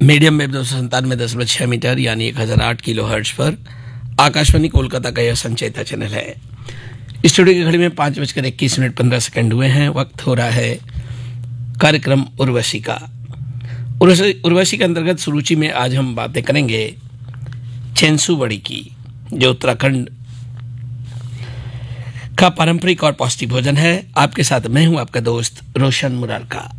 Medium wave 297.6 metre यानी 1008 kilo hertz पर आकाशवाणी कोलकाता का यह संचेता चैनल है। स्टूडियो की घड़ी में 5:21:15 हुए हैं। वक्त हो रहा है कार्यक्रम उर्वशी का। उर्वशी के अंतर्गत सुरुचि में आज हम बातें करेंगे चेंसू वड़ी की, जो उत्तराखंड का पारंपरिक और पौष्टिक भोजन है। आपके साथ मैं हूं आपका दोस्त रोशन मुरारका।